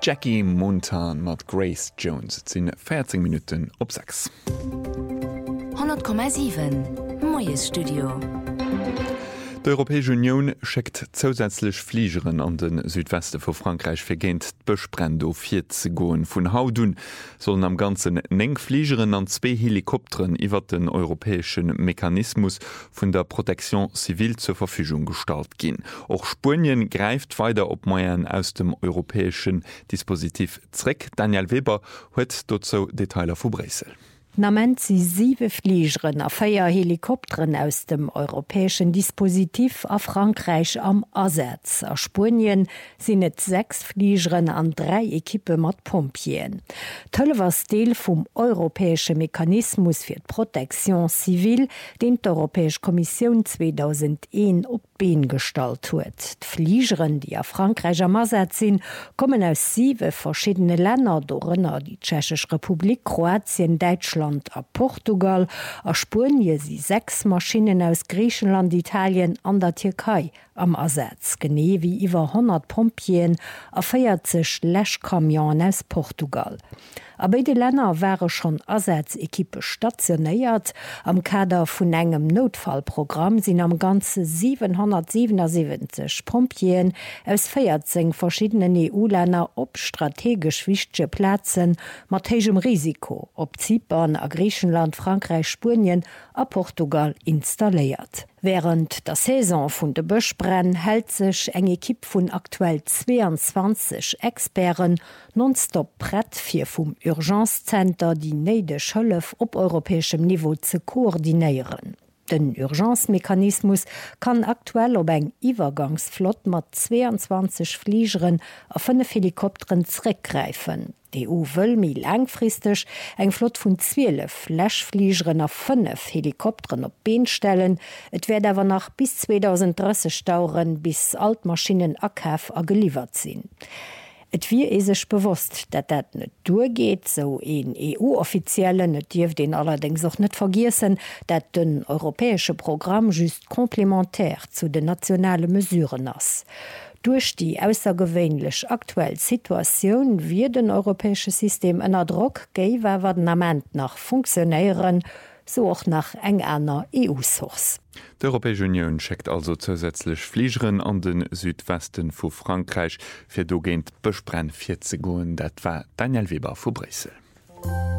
Jackie Montan mat Grace Jones sinn 14 Minuten op 6. 100,7 Moes Studio. D'Europäesche Union schickt zusätzlich Fliegeren an den Südweste vu Frankreich vergéint d'Bëschbrände auf 40 goen vun Haudun sollen am ganzen 9 Fliegeren an 2 Helikopteren iwwer den europäischen Mechanismus vun der Protection Civil zur Verfügung gestalt gin. Auch Spurien greift weiter op Meieren aus dem europäischen Dispositiv zreck. Daniel Weber huet dazu Detailer vu Brüssel. Nament sie 7 Fliegeren a 4 Helikopteren aus dem europäischen Dispositiv a Frankreich am Ersatz. A Spurien sind et 6 Fliegeren an 3 Ekippe mat Pompien. Tolle was Deel vum europäische Mechanismus fir d Protection Civil, den d'Europäesch Kommission 2001 op Been gestalt huet. D'Fliegeren, die a Frankreich am Ersatz sind, kommen aus 7 verschiedene Länder, darunter die Tschechische Republik, Kroatien, Deutschland, a Portugal, a Spurien sie 6 Maschinen aus Griechenland, Italien an der Türkei am Ersatz, gene wie iwwer 100 Pompien a 40 Läschkamion aus Portugal. Aber beide Länder waren schon Ersatzekippe stationiert. Am Kader vun engem Notfallprogramm sind am ganze 777 Pompien aus 14 verschiedenen EU-Länder op strategisch wichtige Plätzen mit hohem Risiko op Zypern, a Griechenland, Frankreich, Spurien a Portugal installiert. Während der Saison vun de Böschbrenn hält sich eng Ekipp vun aktuell 22 Experten nonstop brett fir vum Urgenzcenter die neide Schëllef op europäischem Niveau ze koordinieren. Den Urgenzmechanismus kann aktuell op eng Iwergangsflott mat 22 Fliegeren a 5 Helikopteren zurückgreifen. Die EU will mi langfristig eng Flott vun 12 Läschfliegeren a 5 Helikopteren op Been stellen. Et werd awer nach bis 2030 dauern, bis Altmaschinen akaf a geliefert sinn. Et wie sech bewusst, dat dat net durchgeht, so en EU-Offiziellen, et Dief den allerdings auch net vergessen, dat den europäesche Programm just komplementär zu den nationale Mesuren ass. Durch die außergewöhnlich aktuelle Situation wird ein europäisches System ënner Druck géiwer den Amment nach funktionieren, so auch nach eng einer EU-Source. Die Europäische Union schickt also zusätzlich Fliegeren an den Südwesten vu Frankreich fir dogent Böschbrenn 40 Goen, dat war Daniel Weber vu Brüssel.